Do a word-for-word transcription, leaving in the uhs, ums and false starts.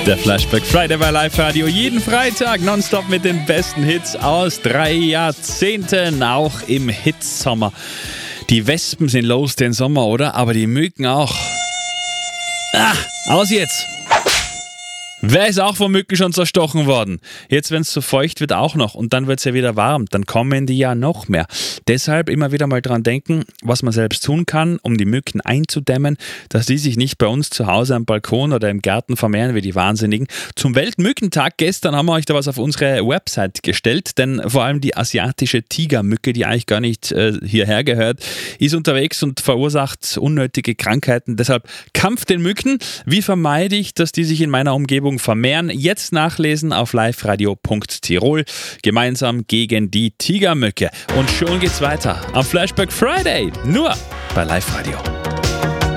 Der Flashback Friday bei Live Radio. Jeden Freitag nonstop mit den besten Hits aus drei Jahrzehnten, auch im Hitsommer. Die Wespen sind los den Sommer, oder? Aber die Mücken auch. Ah, aus jetzt! Wer ist auch von Mücken schon zerstochen worden? Jetzt, wenn es so feucht wird, auch noch. Und dann wird es ja wieder warm. Dann kommen die ja noch mehr. Deshalb immer wieder mal dran denken, was man selbst tun kann, um die Mücken einzudämmen, dass die sich nicht bei uns zu Hause am Balkon oder im Garten vermehren wie die Wahnsinnigen. Zum Weltmückentag gestern haben wir euch da was auf unsere Website gestellt, denn vor allem die asiatische Tigermücke, die eigentlich gar nicht äh, hierher gehört, ist unterwegs und verursacht unnötige Krankheiten. Deshalb Kampf den Mücken. Wie vermeide ich, dass die sich in meiner Umgebung vermehren? Jetzt nachlesen auf liveradio punkt tirol. Gemeinsam gegen die Tigermücke. Und schon geht's weiter am Flashback Friday. Nur bei Live Radio.